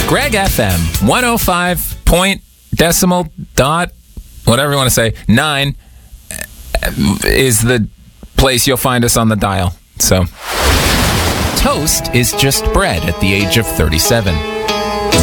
Greg FM, 105 point decimal dot, whatever you want to say, 9 is the place you'll find us on the dial. So, Toast is just bread at the age of 37.